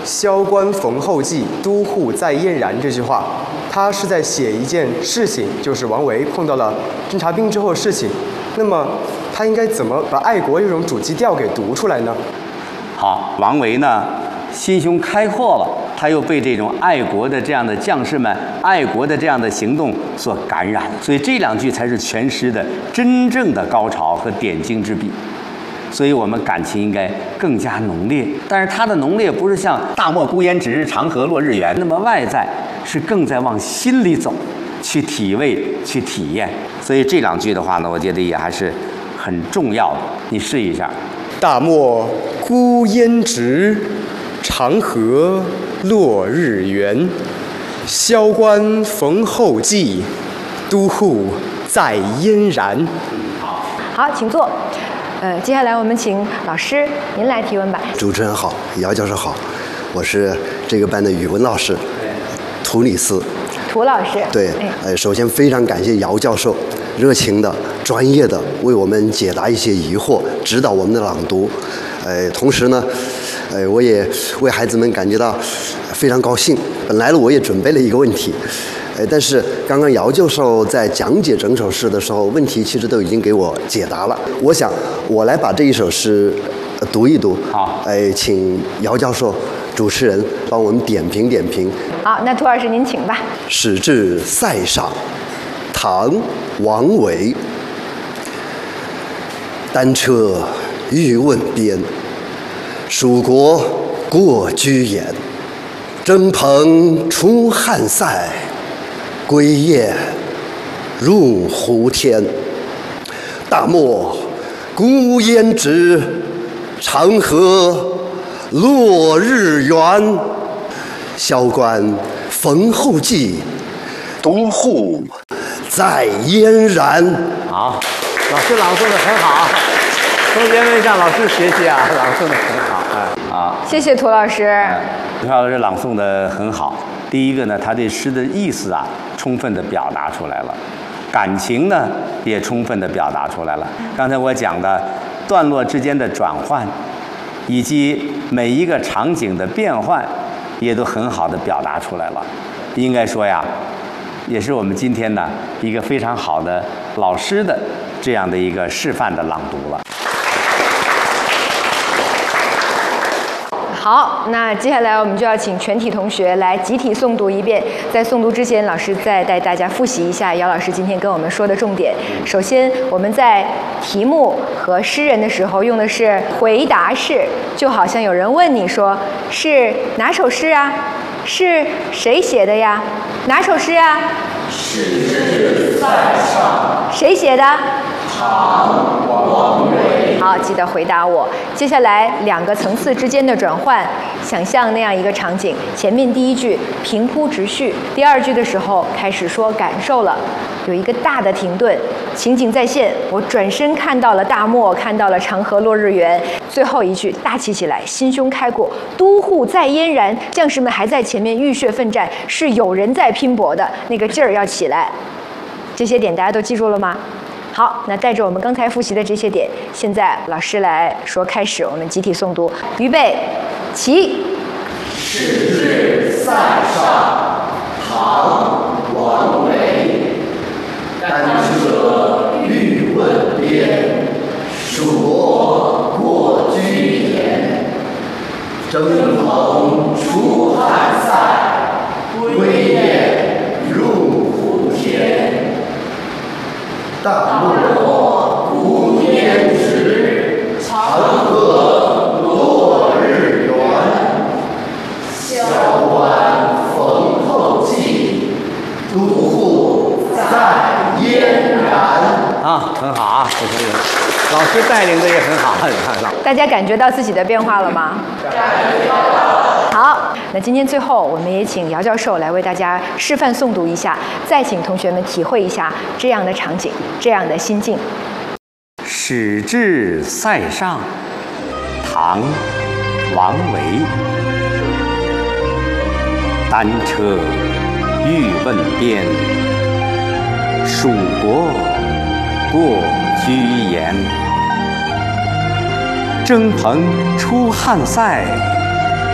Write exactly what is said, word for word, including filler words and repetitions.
萧关逢候骑，都护在燕然”这句话，他是在写一件事情，就是王维碰到了侦察兵之后的事情。那么他应该怎么把爱国这种主基调给读出来呢？ 好，王维呢心胸开阔了，他又被这种爱国的这样的将士们、爱国的这样的行动所感染，所以这两句才是全诗的真正的高潮和点睛之笔。所以我们感情应该更加浓烈，但是它的浓烈不是像“大漠孤烟直，长河落日圆”那么外在，是更在往心里走，去体味、去体验。所以这两句的话呢，我觉得也还是很重要的。你试一下：“ 大漠孤烟直，长河落日圆。萧关逢候骑，都护在燕然。” 好，请坐。呃，接下来我们请老师您来提问吧。 主持人好，姚教授好，我是这个班的语文老师涂里斯。 涂老师。 对，呃，首先非常感谢姚教授热情的、专业的为我们解答一些疑惑，指导我们的朗读。呃，同时呢，呃，我也为孩子们感觉到非常高兴。本来呢，我也准备了一个问题。呃，但是刚刚姚教授在讲解整首诗的时候，问题其实都已经给我解答了。我想我来把这一首诗读一读。 好， 哎，请姚教授、主持人帮我们点评点评。 好，那涂老师您请吧。 始至塞上，唐·王维。单车欲问边，蜀国过居延。征蓬出汉塞，归雁入胡天。大漠孤烟直，长河落日圆。萧关逢候骑，都护在燕然。 好，老师朗诵的很好，同学们向老师学习啊，朗诵的很好。哎，啊， 谢谢涂老师。 涂老师朗诵的很好。第一个呢，他对诗的意思啊，充分的表达出来了，感情呢也充分的表达出来了。刚才我讲的段落之间的转换，以及每一个场景的变换，也都很好的表达出来了。应该说呀，也是我们今天呢一个非常好的老师的这样的一个示范的朗读了。 好，那接下来我们就要请全体同学来集体诵读一遍。在诵读之前，老师再带大家复习一下姚老师今天跟我们说的重点。首先，我们在题目和诗人的时候用的是回答式，就好像有人问你说是哪首诗啊？是谁写的呀？哪首诗啊？ 始至塞上。 谁写的？ 唐·王维。 好，记得回答我。接下来两个层次之间的转换，想象那样一个场景：前面第一句平铺直叙，第二句的时候开始说感受了，有一个大的停顿，情景再现。我转身看到了大漠，看到了长河落日圆。最后一句大气起来，心胸开阔，都护在燕然。将士们还在前面浴血奋战，是有人在拼搏的，那个劲儿要起来。这些点大家都记住了吗？好，那带着我们刚才复习的这些点，现在老师来说开始，我们集体诵读，预备，起。 始至塞上，唐·王维。单车欲问边，蜀国过居延。征蓬出汉塞，归雁入胡天。大漠孤烟直，长河落日圆。萧关逢候骑，都护在燕然。 啊，很好啊，这同学，老师带领的也很好，你看看。 大家感觉到自己的变化了吗？ 感觉到了。 好，那今天最后我们也请姚教授来为大家示范诵读一下，再请同学们体会一下这样的场景，这样的心境。 始至塞上，唐·王维。单车欲问边，蜀国过居延。征蓬出汉塞，